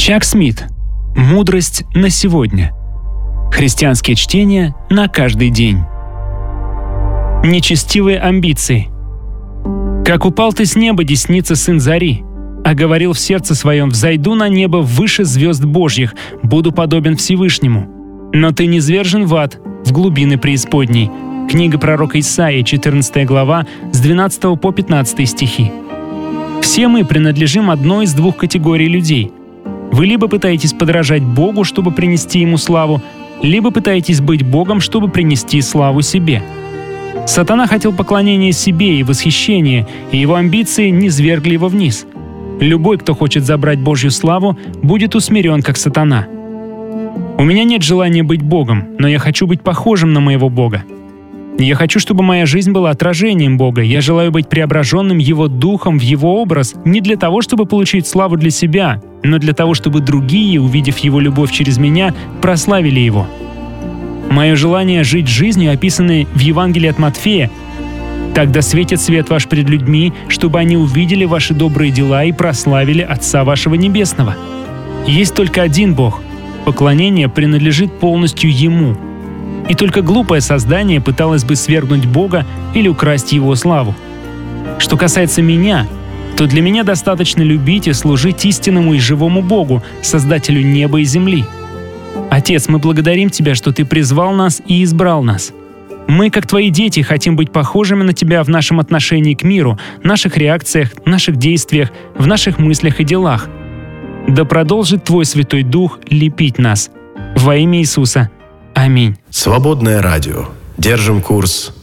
Чак Смит. Мудрость на сегодня. Христианские чтения на каждый день. Нечестивые амбиции. «Как упал ты с неба, десница сын зари, а говорил в сердце своем: взойду на небо выше звезд Божьих, буду подобен Всевышнему. Но ты низвержен в ад, в глубины преисподней». Книга пророка Исаии, 14 глава, с 12 по 15 стихи. Все мы принадлежим одной из двух категорий людей. Вы либо пытаетесь подражать Богу, чтобы принести Ему славу, либо пытаетесь быть Богом, чтобы принести славу себе. Сатана хотел поклонения себе и восхищения, и его амбиции низвергли его вниз. Любой, кто хочет забрать Божью славу, будет усмирен, как сатана. У меня нет желания быть Богом, но я хочу быть похожим на моего Бога. Я хочу, чтобы моя жизнь была отражением Бога. Я желаю быть преображенным Его Духом в Его образ не для того, чтобы получить славу для себя, но для того, чтобы другие, увидев Его любовь через меня, прославили Его. Мое желание жить жизнью, описанной в Евангелии от Матфея: «Тогда светит свет ваш пред людьми, чтобы они увидели ваши добрые дела и прославили Отца вашего Небесного». Есть только один Бог. Поклонение принадлежит полностью Ему. И только глупое создание пыталось бы свергнуть Бога или украсть Его славу. Что касается меня, то для меня достаточно любить и служить истинному и живому Богу, Создателю неба и земли. Отец, мы благодарим Тебя, что Ты призвал нас и избрал нас. Мы, как Твои дети, хотим быть похожими на Тебя в нашем отношении к миру, наших реакциях, наших действиях, в наших мыслях и делах. Да продолжит Твой Святой Дух лепить нас. Во имя Иисуса. Аминь. Свободное радио. Держим курс